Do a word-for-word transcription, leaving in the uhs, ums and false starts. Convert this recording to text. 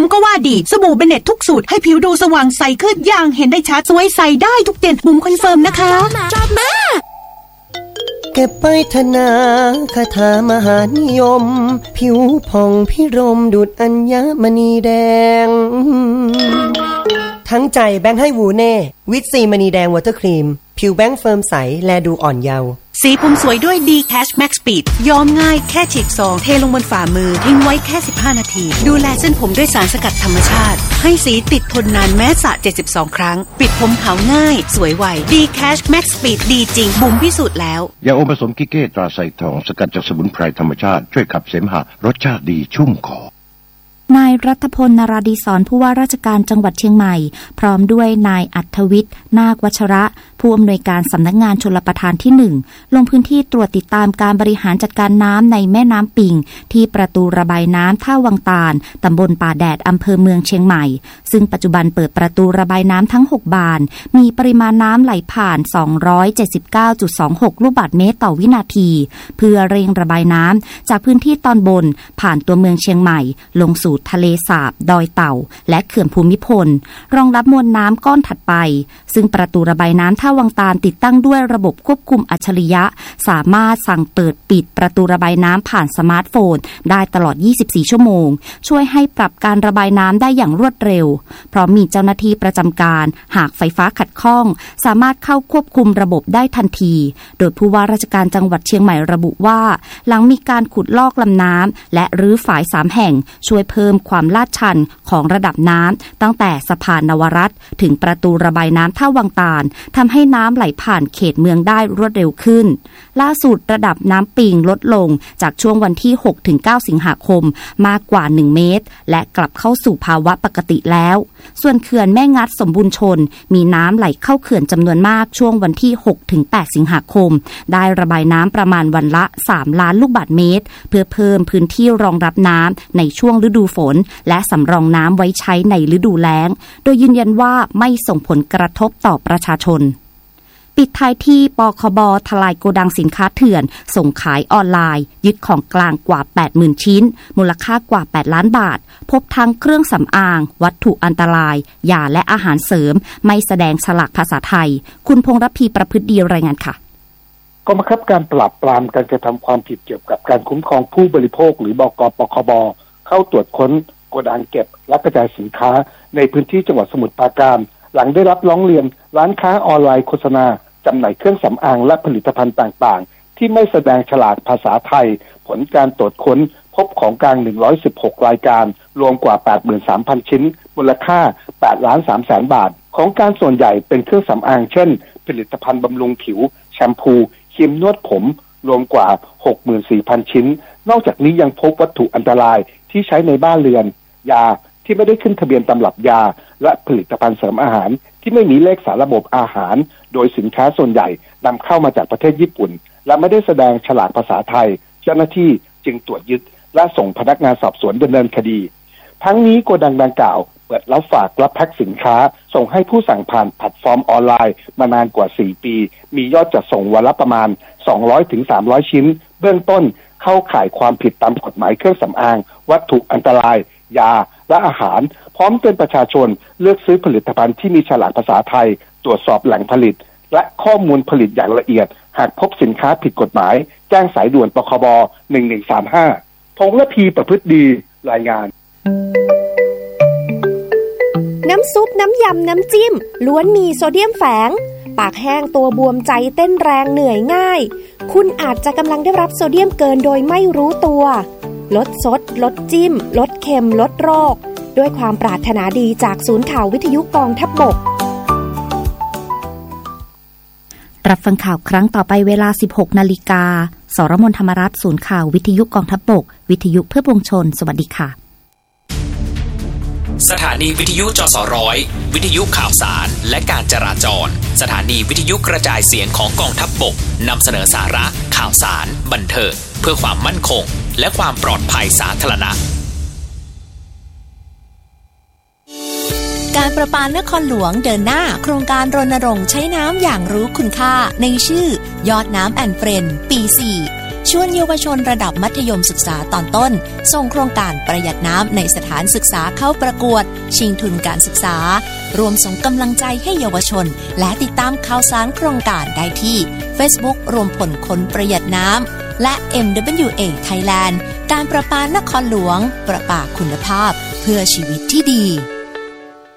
ก็ว่าดีสบู่เบเน็ตทุกสูตรให้ผิวดูสว่างใสขึ้นอย่างเห็นได้ชัดสวยใสได้ทุกเดือนบุ๋มคอนเฟิร์มนะคะชอบมากเก็บไปธนาคาถามหานิยมผิวผ่องพิรมดุจอัญมณีแดงทั้งใจแบงค์ให้วูเน่วิตซีมณีแดงวอเตอร์ครีมผิวแบงค์เฟิร์มใสและดูอ่อนเยาว์สีผมสวยด้วย D Cash Max Speed ย้อมง่ายแค่ฉีกซองเทลงบนฝ่ามือทิ้งไว้แค่สิบห้านาทีดูแลเส้นผมด้วยสารสกัดธรรมชาติให้สีติดทนนานแม้สระเจ็ดสิบสองครั้งปิดผมขาวง่ายสวยไว D Cash Max Speed ดีจริงบุ๋มพิสูจน์แล้วยาอมผสมกิเก้ตราไซทองสกัดจากสมุนไพรธรรมชาติช่วยขับเสมหะรสชาติดีชุ่มคอนายรัฐพล นราดีศรผู้ว่าราชการจังหวัดเชียงใหม่พร้อมด้วยนายอัธวิทย์นาควัชระผู้อำนวยการสำนักงานชลประทานที่หนึ่งลงพื้นที่ตรวจติดตามการบริหารจัดการน้ำในแม่น้ำปิงที่ประตูระบายน้ำท่าวังตาลตำบลป่าแดดอำเภอเมืองเชียงใหม่ซึ่งปัจจุบันเปิดประตูระบายน้ำทั้งหกบานมีปริมาณน้ำไหลผ่าน สองร้อยเจ็ดสิบเก้าจุดสองหก ลูกบาศก์เมตรต่อวินาทีเพื่อเร่งระบายน้ำจากพื้นที่ตอนบนผ่านตัวเมืองเชียงใหม่ลงสู่ทะเลสาบดอยเต่าและเขื่อนภูมิพลรองรับมวลน้ำก้อนถัดไปซึ่งประตูระบายน้ำท่าวังตาลติดตั้งด้วยระบบควบคุมอัจฉริยะสามารถสั่งเปิดปิดประตูระบายน้ำผ่านสมาร์ทโฟนได้ตลอดยี่สิบสี่ชั่วโมงช่วยให้ปรับการระบายน้ำได้อย่างรวดเร็วเพราะมีเจ้าหน้าที่ประจำการหากไฟฟ้าขัดข้องสามารถเข้าควบคุมระบบได้ทันทีโดยผู้ว่าราชการจังหวัดเชียงใหม่ระบุว่าหลังมีการขุดลอกลำน้ำและรื้อฝายสามแห่งช่วยเพิ่มความลาดชันของระดับน้ำตั้งแต่สะพานนวรัตน์ถึงประตูระบายน้ำท่าวังตาลทำให้น้ำไหลผ่านเขตเมืองได้รวดเร็วขึ้นล่าสุดระดับน้ำปิงลดลงจากช่วงวันที่ หกถึงเก้า สิงหาคมมากกว่าหนึ่งเมตรและกลับเข้าสู่ภาวะปกติแล้วส่วนเขื่อนแม่งัดสมบูรณ์ชนมีน้ำไหลเข้าเขื่อนจำนวนมากช่วงวันที่ หกถึงแปด สิงหาคมได้ระบายน้ำประมาณวันละสามล้านลูกบาศก์เมตรเพื่อเพิ่มพื้นที่รองรับน้ำในช่วงฤดูฝนและสำรองน้ำไว้ใช้ในฤดูแล้งโดยยืนยันว่าไม่ส่งผลกระทบต่อประชาชนปิดท้ายที่ปคบ.ทลายโกดังสินค้าเถื่อนส่งขายออนไลน์ยึดของกลางกว่า แปดหมื่น ชิ้นมูลค่ากว่าแปดล้านบาทพบทั้งเครื่องสำอางวัตถุอันตรายยาและอาหารเสริมไม่แสดงฉลากภาษาไทยคุณพงษ์รพีประพฤติดีรายงานค่ะกองบังคับการปราบปรามการกระทำความผิดเกี่ยวกับการคุ้มครองผู้บริโภคหรือบก.ปคบ.เข้าตรวจค้นโกดังเก็บและกระจายสินค้าในพื้นที่จังหวัดสมุทรปราการหลังได้รับร้องเรียนร้านค้าออนไลน์โฆษณาจำหน่ายเครื่องสำอางและผลิตภัณฑ์ต่างๆที่ไม่แสดงฉลากภาษาไทยผลการตรวจค้นพบของกลางหนึ่งร้อยสิบหกรายการรวมกว่า แปดหมื่นสามพัน ชิ้นมูลค่าแปดล้านสามแสนบาทของการส่วนใหญ่เป็นเครื่องสำอางเช่นผลิตภัณฑ์บำรุงผิวแชมพูครีมนวดผมรวมกว่า หกหมื่นสี่พัน ชิ้นนอกจากนี้ยังพบวัตถุอันตรายที่ใช้ในบ้านเรือนยาที่ไม่ได้ขึ้นทะเบียนตำรับยาและผลิตภัณฑ์เสริมอาหารที่ไม่มีเลขสารระบบอาหารโดยสินค้าส่วนใหญ่นำเข้ามาจากประเทศญี่ปุ่นและไม่ได้แสดงฉลากภาษาไทยเจ้าหน้าที่จึงตรวจยึดและส่งพนักงานสอบสวนดำเนินคดีทั้งนี้โกดังดังกล่าวเปิดรับฝากรับแพ็คสินค้าส่งให้ผู้สั่งผ่านแพลตฟอร์มออนไลน์มานานกว่าสี่ปีมียอดจัดส่งวันละประมาณสองร้อยถึงสามร้อยชิ้นเบื้องต้นเข้าข่ายความผิดตามกฎหมายเครื่องสำอางวัตถุอันตรายยาและอาหารพร้อมเตือนประชาชนเลือกซื้อผลิตภัณฑ์ที่มีฉลากภาษาไทยตรวจสอบแหล่งผลิตและข้อมูลผลิตอย่างละเอียดหากพบสินค้าผิดกฎหมายแจ้งสายด่วนปคบหนึ่งหนึ่งสามห้าพงษ์ระพีประพฤติดีรายงานน้ำซุปน้ำยำน้ำจิ้มล้วนมีโซเดียมแฝงปากแห้งตัวบวมใจเต้นแรงเหนื่อยง่ายคุณอาจจะกำลังได้รับโซเดียมเกินโดยไม่รู้ตัวลดซดลดจิ้มลดเค็มลดโรคด้วยความปรารถนาดีจากศูนย์ข่าววิทยุกองทัพบกรับฟังข่าวครั้งต่อไปเวลา สิบหกนาฬิกา สรมนธรรมรัตน์ศูนย์ข่าววิทยุกองทัพบกวิทยุเพื่อปวงชนสวัสดีค่ะสถานีวิทยุจสร้อยวิทยุข่าวสารและการจราจรสถานีวิทยุกระจายเสียงของกองทัพบกนำเสนอสาระข่าวสารบันเทิงเพื่อความมั่นคงและความปลอดภัยสาธารณะการประปานครหลวงเดินหน้าโครงการรณรงค์ใช้น้ำอย่างรู้คุณค่าในชื่อยอดน้ำแอนเฟรนด์ปีสี่ชวนเยาวชนระดับมัธยมศึกษาตอนต้นส่งโครงการประหยัดน้ำในสถานศึกษาเข้าประกวดชิงทุนการศึกษารวมส่งกำลังใจให้เยาวชนและติดตามข่าวสารโครงการได้ที่ Facebook รวมผลคนประหยัดน้ำและ เอ็ม ดับเบิลยู เอ Thailand การประปานครหลวงประปาคุณภาพเพื่อชีวิตที่ดี